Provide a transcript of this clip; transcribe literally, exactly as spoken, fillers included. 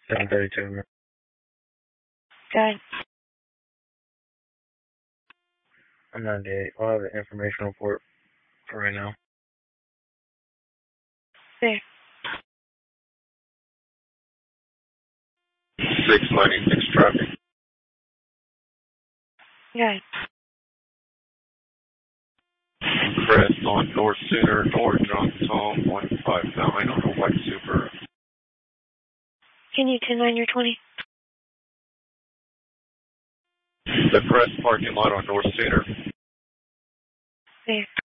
seven thirty-two. Good. I'm not dead. I'll have an information report for right now. There. six ninety-six traffic. Good. Crest on North Center, North John Tom, one five nine on a white Super. Can you ten nine your twenty? The Crest parking lot on North Center. There.